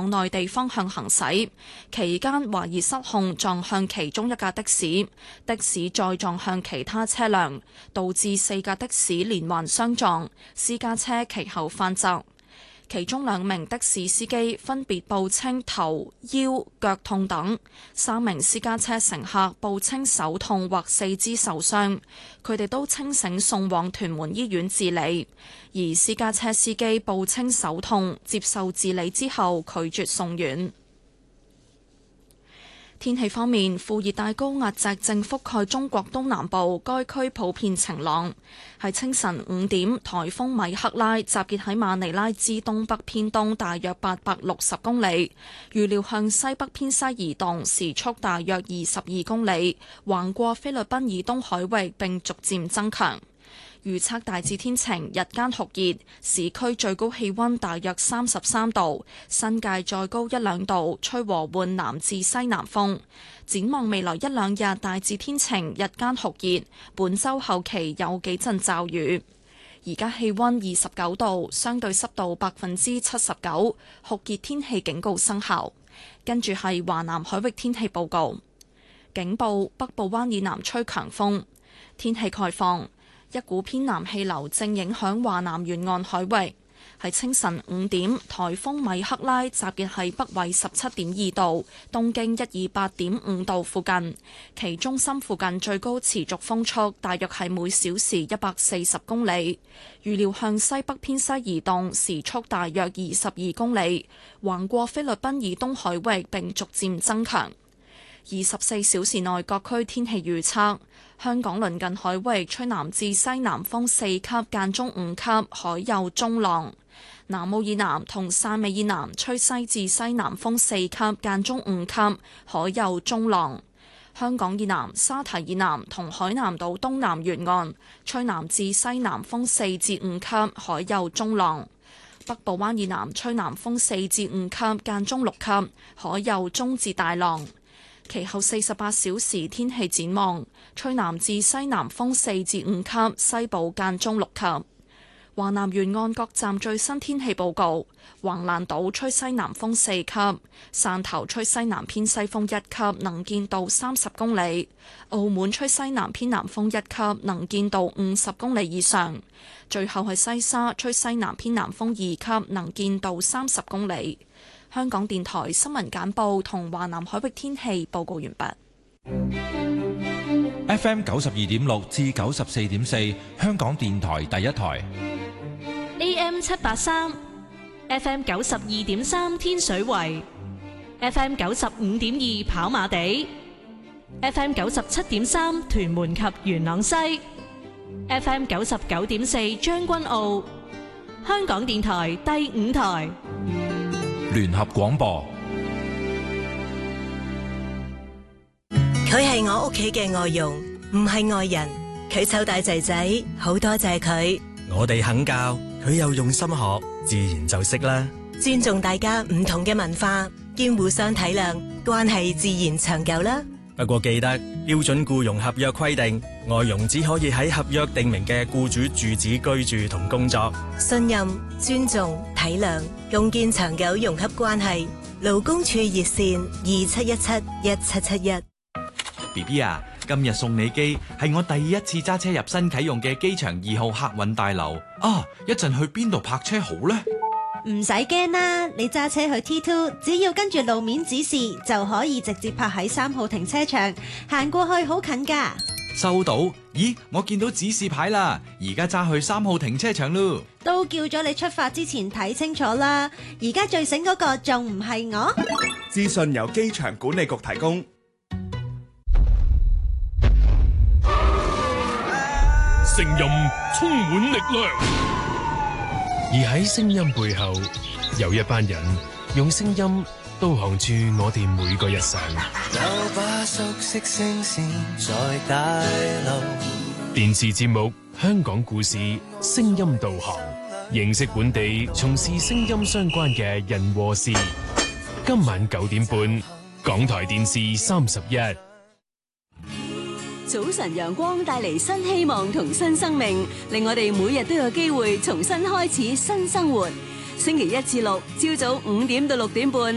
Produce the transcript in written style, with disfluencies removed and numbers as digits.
往內地方向行駛，期間懷疑失控撞向其中一架的士，的士再撞向其他車輛，導致4架的士連環相撞，私家車其後翻側。其中2名的士司機分別報稱頭、腰、腳痛等，3名私家車乘客報稱手痛或四肢受傷，佢哋都清醒送往屯門醫院治理，而私家車司機報稱手痛，接受治理之後拒絕送院。天氣方面，副熱帶高壓脊正覆蓋中國東南部，該區普遍晴朗。喺清晨5點，颱風米克拉集結喺馬尼拉之東北偏東大約860公里，預料向西北偏西移動，時速大約22公里，橫過菲律賓以東海域並逐漸增強。預測大致天晴，日間酷熱，市區最高氣溫大約33度，新界再高1-2度，吹和緩南至西南風。展望未來1-2日大致天晴，日間酷熱，本週後期有幾陣驟雨。而家氣溫29度，相對濕度79%，酷熱天氣警告生效。跟住係華南海域天氣報告，警報：北部灣以南吹強風，天氣概況。一股偏南氣流正影響華南沿岸海域。喺清晨5點，颱風米克拉集結喺北緯17.2度、東經128.5度附近，其中心附近最高持續風速大約係每小時140公里，預料向西北偏西移動，時速大約22公里，橫過菲律賓以東海域並逐漸增強。24小時內各區天氣預測：香港鄰近海域吹南至西南風4級間中5級，海有中浪；南澳以南同汕尾以南吹西至西南風4級間中5級，海有中浪；香港以南、沙堤以南同海南島東南沿岸吹南至西南風4至5級，海有中浪；北部灣以南吹南風4至5級間中6級，海有中至大浪。其後48小時天氣展望，吹南至西南風4至5級，西部間中6級。華南沿岸各站最新天氣報告：橫瀾島吹西南風4級，汕頭吹西南偏西風1級，能見度30公里；澳門吹西南偏南風1級，能見度50公里以上。最後係西沙吹西南偏南風2級，能見度30公里。香港電台新聞簡報同華南海域天氣報告完畢。 FM 92.6至94.4，香港電台第一台。 AM 783 ，FM 92.3天水圍，FM 95.2跑馬地，FM 97.3屯門及元朗西，FM 99.4將軍澳。香港電台第5台。 聯合廣播， 佢係我屋企嘅外傭，唔係外人。佢湊大仔仔，好多謝佢。 我哋肯教，佢又用心學，自然就識啦。 尊重大家唔同嘅文化，兼互相體諒，關係自然長久啦。 不過記得標準僱傭合約規定，外傭只可以喺合約訂明嘅僱主住址居住同工作。 信任、尊重、體諒，共建長久融洽關係。勞工處熱線27171771。 BB 啊，今日送你機係我第一次揸車入新啟用嘅機場2號客運大樓啊！一陣去邊度泊車好呢？ 唔使驚啦，你揸車去 T2，只要跟住路面指示就可以直接泊喺3號停車場，行過去好近噶。 收到。咦，我見到指示牌啦，而家揸去3號停車場咯。 都叫咗你出發之前睇清楚啦，而家最醒嗰個仲唔係我？ 資訊由機場管理局提供。 聲音充滿力量，而喺聲音背後，有一班人用聲音導航住我哋每個日常。 有把熟悉聲線在大流。 電視節目《香港故事》聲音導航，認識本地從事聲音相關嘅人和事。今晚9點半，港台電視31。 早晨陽光帶嚟新希望同新生命，令我哋每日都有機會重新開始新生活。星期1至6，朝早5點到6點半。